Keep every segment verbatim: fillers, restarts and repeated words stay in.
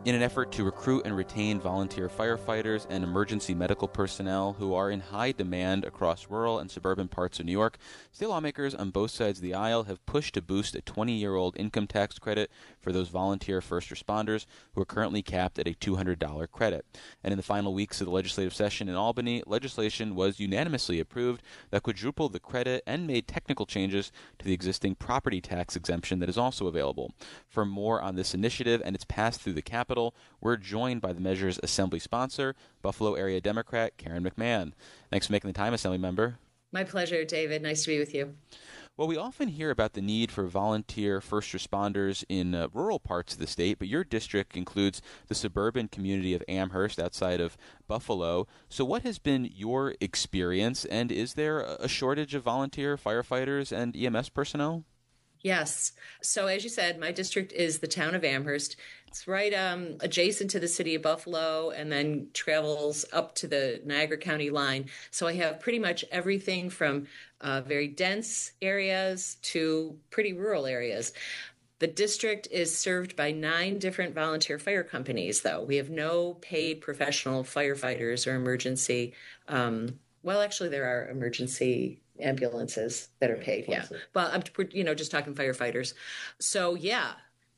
In an effort to recruit and retain volunteer firefighters and emergency medical personnel who are in high demand across rural and suburban parts of New York, state lawmakers on both sides of the aisle have pushed to boost a twenty-year-old income tax credit for those volunteer first responders who are currently capped at a two hundred dollars credit. And in the final weeks of the legislative session in Albany, legislation was unanimously approved that quadrupled the credit and made technical changes to the existing property tax exemption that is also available. For more on this initiative and its pass through the Capitol, we're joined by the measure's assembly sponsor, Buffalo area Democrat Karen McMahon. Thanks for making the time, Assembly Member. My pleasure, David. Nice to be with you. Well, we often hear about the need for volunteer first responders in uh, rural parts of the state, but your district includes the suburban community of Amherst outside of Buffalo. So what has been your experience, and is there a shortage of volunteer firefighters and E M S personnel? Yes. So as you said, my district is the town of Amherst. It's right um, adjacent to the city of Buffalo and then travels up to the Niagara County line. So I have pretty much everything from uh, very dense areas to pretty rural areas. The district is served by nine different volunteer fire companies, though. We have no paid professional firefighters or emergency. Um, well, actually, there are emergency ambulances that are paid, yeah. Well, I'm, you know, just talking firefighters. So, yeah,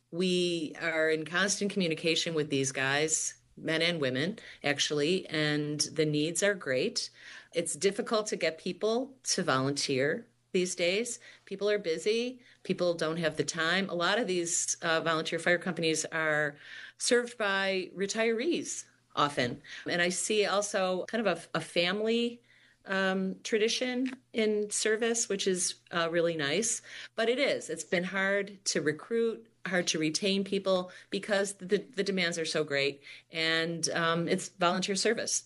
we are in constant communication with these guys, men and women, actually, and the needs are great. It's difficult to get people to volunteer these days. People are busy. People don't have the time. A lot of these uh, volunteer fire companies are served by retirees often. And I see also kind of a, a family Um, tradition in service, which is uh, really nice. But it is. It's been hard to recruit, hard to retain people because the, the demands are so great. And um, it's volunteer service.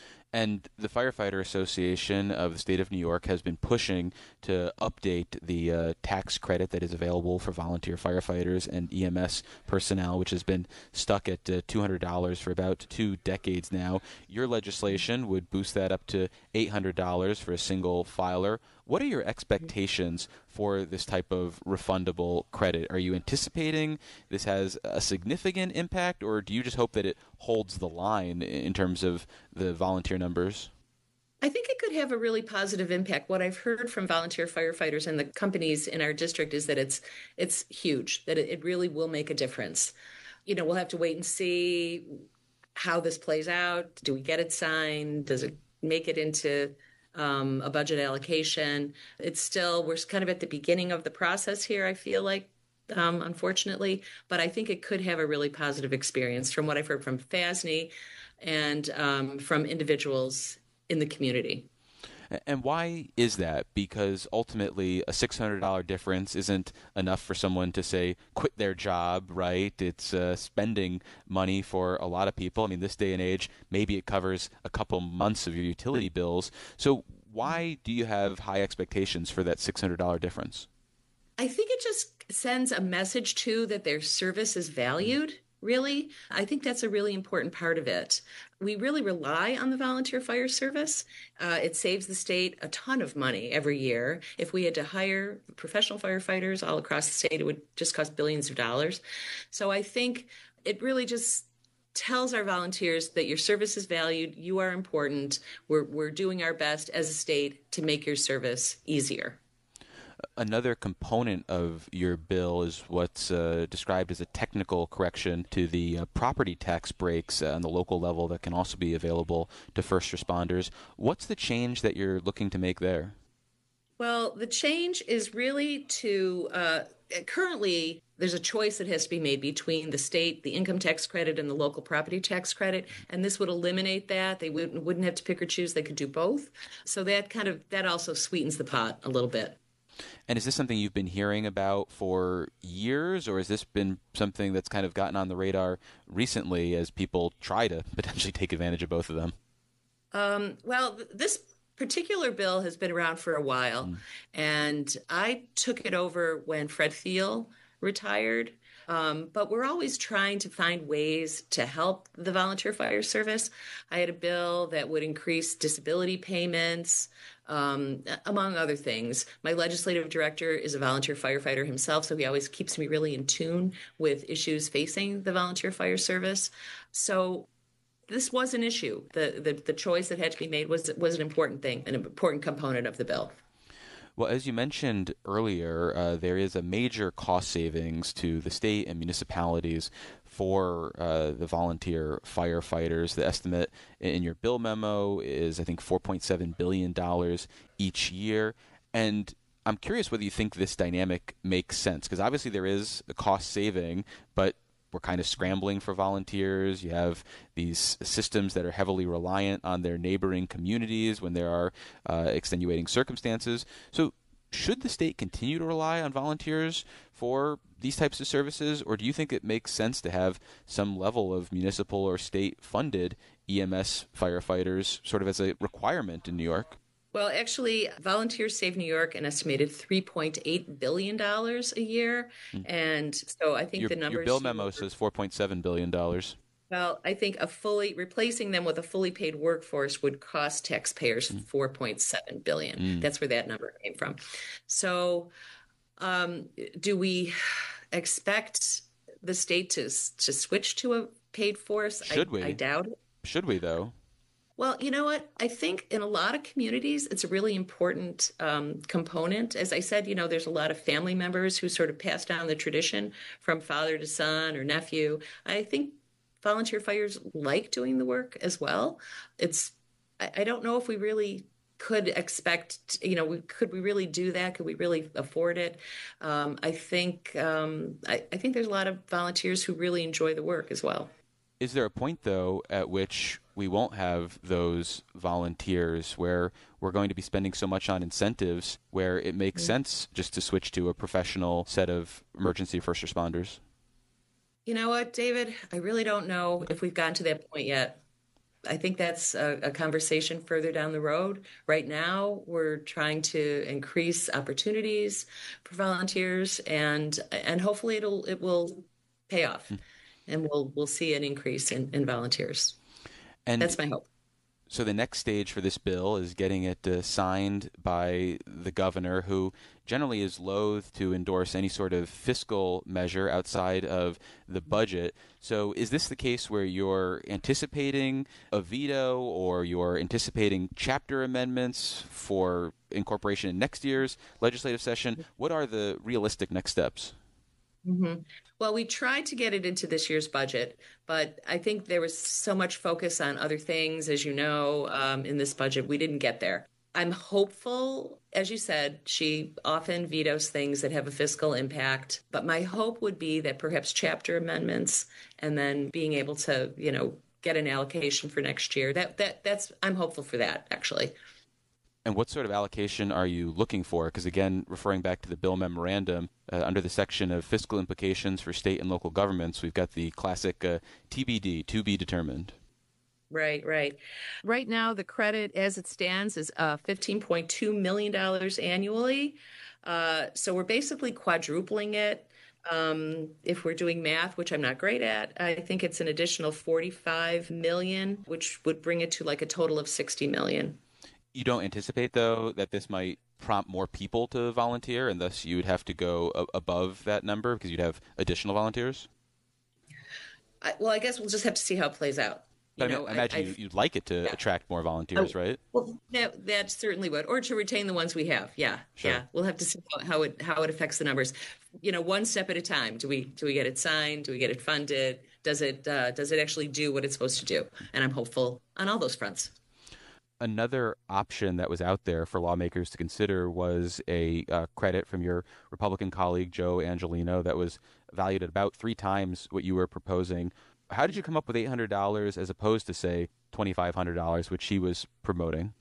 And the Firefighter Association of the state of New York has been pushing to update the uh, tax credit that is available for volunteer firefighters and E M S personnel, which has been stuck at uh, two hundred dollars for about two decades now. Your legislation would boost that up to eight hundred dollars for a single filer. What are your expectations for this type of refundable credit? Are you anticipating this has a significant impact, or do you just hope that it holds the line in terms of the volunteer numbers? I think it could have a really positive impact. What I've heard from volunteer firefighters and the companies in our district is that it's it's huge, that it, it really will make a difference. You know, we'll have to wait and see how this plays out. Do we get it signed? Does it make it into um, a budget allocation? It's still, we're kind of at the beginning of the process here, I feel like. Um, unfortunately, but I think it could have a really positive experience from what I've heard from F A S N Y and um, from individuals in the community. And why is that? Because ultimately a six hundred dollars difference isn't enough for someone to say quit their job, right? It's uh, spending money for a lot of people. I mean, this day and age, maybe it covers a couple months of your utility bills. So why do you have high expectations for that six hundred dollars difference? I think it just sends a message, too, that their service is valued, really. I think that's a really important part of it. We really rely on the volunteer fire service. Uh, it saves the state a ton of money every year. If we had to hire professional firefighters all across the state, it would just cost billions of dollars. So I think it really just tells our volunteers that your service is valued, you are important, we're, we're doing our best as a state to make your service easier. Another component of your bill is what's uh, described as a technical correction to the uh, property tax breaks uh, on the local level that can also be available to first responders. What's the change that you're looking to make there? Well, the change is really to uh, currently there's a choice that has to be made between the state, the income tax credit, and the local property tax credit, and this would eliminate that. They wouldn't, wouldn't have to pick or choose. They could do both. So that kind of that also sweetens the pot a little bit. And is this something you've been hearing about for years, or has this been something that's kind of gotten on the radar recently as people try to potentially take advantage of both of them? Um, well, th- this particular bill has been around for a while, mm. and I took it over when Fred Thiel retired. Um, but we're always trying to find ways to help the volunteer fire service. I had a bill that would increase disability payments, um, among other things. My legislative director is a volunteer firefighter himself, so he always keeps me really in tune with issues facing the volunteer fire service. So this was an issue. The, the the choice that had to be made was was an important thing, an important component of the bill. Well, as you mentioned earlier, uh, there is a major cost savings to the state and municipalities for uh, the volunteer firefighters. The estimate in your bill memo is, I think, four point seven billion dollars each year. And I'm curious whether you think this dynamic makes sense, because obviously there is a cost saving, but we're kind of scrambling for volunteers. You have these systems that are heavily reliant on their neighboring communities when there are uh, extenuating circumstances. So should the state continue to rely on volunteers for these types of services, or do you think it makes sense to have some level of municipal or state-funded E M S firefighters sort of as a requirement in New York? Well, actually, Volunteers Save New York an estimated three point eight billion dollars a year. Hmm. And so I think your, the numbers... Your bill memo says four point seven billion dollars. Well, I think a fully replacing them with a fully paid workforce would cost taxpayers mm. four point seven billion dollars. Mm. That's where that number came from. So um, do we expect the state to, to switch to a paid force? Should I, we? I doubt it. Should we, though? Well, you know what? I think in a lot of communities, it's a really important um, component. As I said, you know, there's a lot of family members who sort of pass down the tradition from father to son or nephew. I think volunteer fires like doing the work as well. It's, I, I don't know if we really could expect, you know, we, could we really do that? Could we really afford it? Um, I think, um, I, I think there's a lot of volunteers who really enjoy the work as well. Is there a point, though, at which we won't have those volunteers where we're going to be spending so much on incentives where it makes mm-hmm. sense just to switch to a professional set of emergency first responders? You know what, David? I really don't know if we've gotten to that point yet. I think that's a, a conversation further down the road. Right now, we're trying to increase opportunities for volunteers, and and hopefully it'll it will pay off. Mm-hmm. And we'll we'll see an increase in, in volunteers. And that's my hope. So the next stage for this bill is getting it uh, signed by the governor, who generally is loath to endorse any sort of fiscal measure outside of the budget. So is this the case where you're anticipating a veto, or you're anticipating chapter amendments for incorporation in next year's legislative session? What are the realistic next steps? Mm-hmm. Well, we tried to get it into this year's budget, but I think there was so much focus on other things, as you know, um, in this budget, we didn't get there. I'm hopeful, as you said, she often vetoes things that have a fiscal impact, but my hope would be that perhaps chapter amendments and then being able to, you know, get an allocation for next year. That that that's I'm hopeful for that, actually. And what sort of allocation are you looking for? Because again, referring back to the bill memorandum, uh, under the section of fiscal implications for state and local governments, we've got the classic uh, T B D, to be determined. Right, right. Right now, the credit as it stands is uh, fifteen point two million dollars annually. Uh, so we're basically quadrupling it. Um, if we're doing math, which I'm not great at, I think it's an additional forty-five million dollars, which would bring it to like a total of sixty million dollars. You don't anticipate, though, that this might prompt more people to volunteer, and thus you would have to go a- above that number because you'd have additional volunteers? I, well, I guess we'll just have to see how it plays out. You but know, I imagine I, I, you'd like it to yeah. attract more volunteers, oh, right? Well, that, that certainly would, or to retain the ones we have. Yeah, sure. yeah. We'll have to see how it how it affects the numbers. You know, one step at a time. Do we do we get it signed? Do we get it funded? Does it uh, does it actually do what it's supposed to do? And I'm hopeful on all those fronts. Another option that was out there for lawmakers to consider was a uh, credit from your Republican colleague, Joe Angelino, that was valued at about three times what you were proposing. How did you come up with eight hundred dollars as opposed to, say, twenty-five hundred dollars, which he was promoting?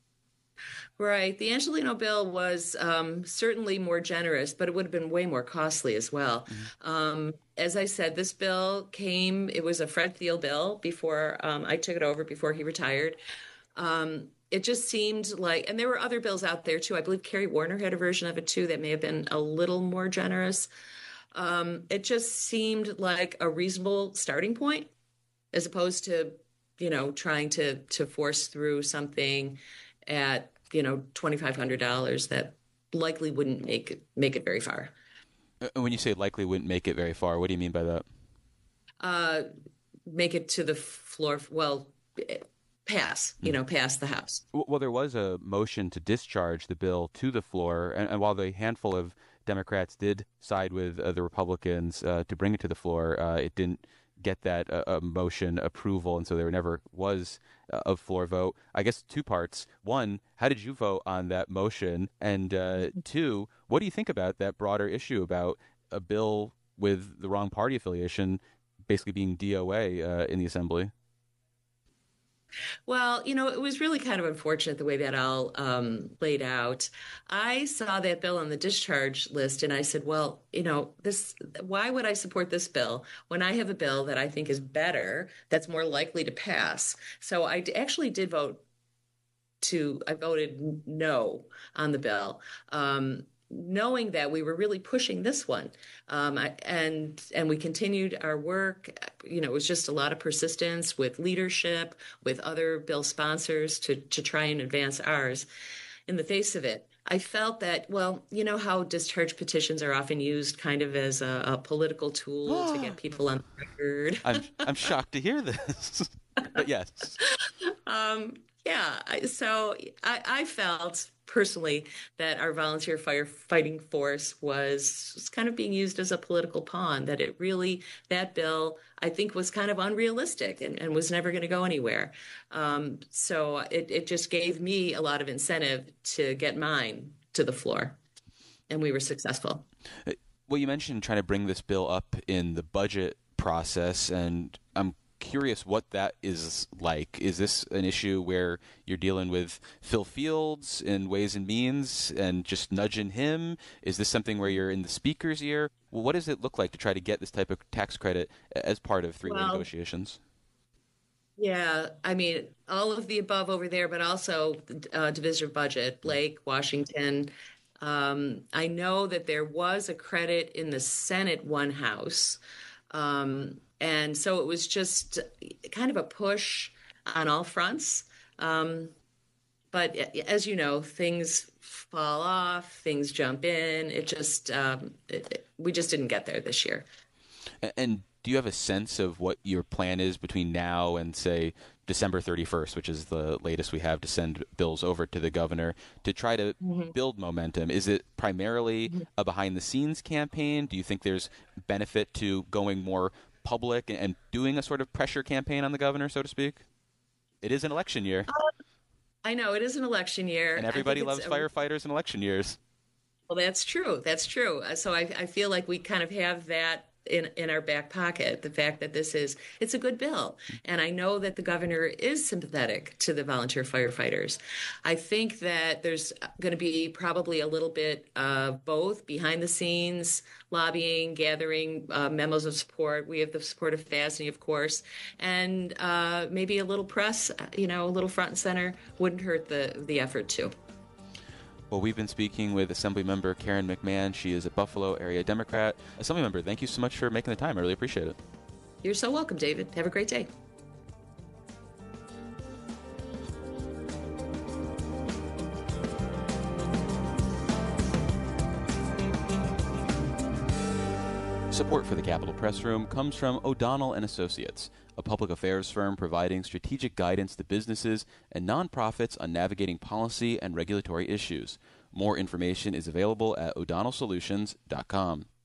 Right. The Angelino bill was um, certainly more generous, but it would have been way more costly as well. Mm-hmm. Um, as I said, this bill came, it was a Fred Thiel bill before um, I took it over, before he retired. Um, it just seemed like, and there were other bills out there too. I believe Kerry Warner had a version of it too that may have been a little more generous. Um, it just seemed like a reasonable starting point as opposed to, you know, trying to to force through something at, you know, twenty-five hundred dollars that likely wouldn't make it, make it very far. Uh, When you say likely wouldn't make it very far, what do you mean by that? Uh, make it to the floor, well, pass, you know, pass the House. W- Well, there was a motion to discharge the bill to the floor, and, and while the handful of Democrats did side with uh, the Republicans uh, to bring it to the floor, uh, it didn't get that uh, uh, motion approval, and so there never was uh, a floor vote. I guess two parts. One, how did you vote on that motion? And uh, two, what do you think about that broader issue about a bill with the wrong party affiliation basically being D O A uh, in the Assembly? Well, you know, it was really kind of unfortunate the way that all um, laid out. I saw that bill on the discharge list and I said, well, you know, this, why would I support this bill when I have a bill that I think is better, that's more likely to pass? So I d- actually did vote to, I voted no on the bill. Um, knowing that we were really pushing this one. Um, I, and and we continued our work. You know, it was just a lot of persistence with leadership, with other bill sponsors to, to try and advance ours in the face of it. I felt that, well, you know how discharge petitions are often used kind of as a, a political tool to get people on the record. I'm I'm shocked to hear this, but yes. Um, yeah, I- so I, I felt personally that our volunteer firefighting force was, was kind of being used as a political pawn, that it really, that bill, I think, was kind of unrealistic and, and was never going to go anywhere. Um, so it, it just gave me a lot of incentive to get mine to the floor, and we were successful. Well, you mentioned trying to bring this bill up in the budget process, and I'm curious what that is like. Is this an issue where you're dealing with Phil Fields in Ways and Means and just nudging him? Is this something where you're in the speaker's ear? Well, what does it look like to try to get this type of tax credit as part of three-way Well, negotiations? yeah, I mean, all of the above over there, but also uh, division of budget, Blake, Washington. Um, I know that there was a credit in the Senate one house. Um, and so it was just kind of a push on all fronts. Um, but as you know, things fall off, things jump in. It just, um, it, it- we just didn't get there this year. A- And do you have a sense of what your plan is between now and, say, December thirty-first, which is the latest we have to send bills over to the governor, to try to build momentum? Is it primarily a behind-the-scenes campaign? Do you think there's benefit to going more public and and doing a sort of pressure campaign on the governor, so to speak? It is an election year, I know it is an election year. and I think everybody it's loves a- firefighters in election years. Well, that's true. That's true. Uh, So I, I feel like we kind of have that in in our back pocket. The fact that this is it's a good bill, and I know that the governor is sympathetic to the volunteer firefighters. I think that there's going to be probably a little bit of both behind the scenes lobbying, gathering uh, memos of support. We have the support of F A S N Y, of course, and uh, maybe a little press. You know, a little front and center wouldn't hurt the the effort too. Well, we've been speaking with Assemblymember Karen McMahon. She is a Buffalo area Democrat. Assemblymember, thank you so much for making the time. I really appreciate it. You're so welcome, David. Have a great day. Support for the Capitol Press Room comes from O'Donnell and Associates, a public affairs firm providing strategic guidance to businesses and nonprofits on navigating policy and regulatory issues. More information is available at o'donnell solutions dot com.